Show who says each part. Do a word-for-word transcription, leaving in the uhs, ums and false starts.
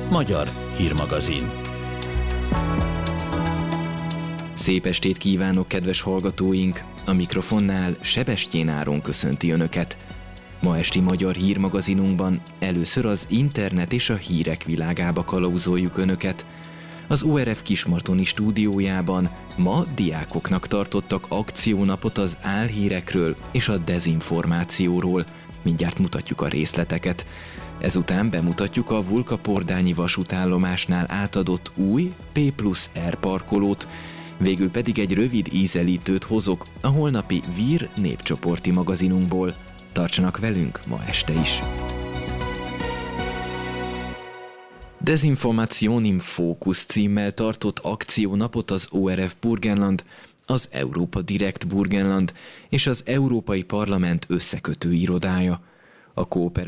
Speaker 1: Magyar hírmagazin.
Speaker 2: Szép estét kívánok, kedves hallgatóink! A mikrofonnál Sebestyén Áron köszönti Önöket. Ma esti Magyar hírmagazinunkban először az internet és a hírek világába kalauzoljuk Önöket. Az o er ef Kismartoni stúdiójában ma diákoknak tartottak akciónapot az álhírekről és a dezinformációról. Mindjárt mutatjuk a részleteket. Ezután bemutatjuk a Vulka-Pordányi vasútállomásnál átadott új P plusz R parkolót, végül pedig egy rövid ízelítőt hozok a holnapi Vír népcsoporti magazinunkból. Tartsanak velünk ma este is! Dezinformation im Fókusz címmel tartott akciónapot az o er ef Burgenland, az Európa Direkt Burgenland és az Európai Parlament összekötő irodája. A kooperatív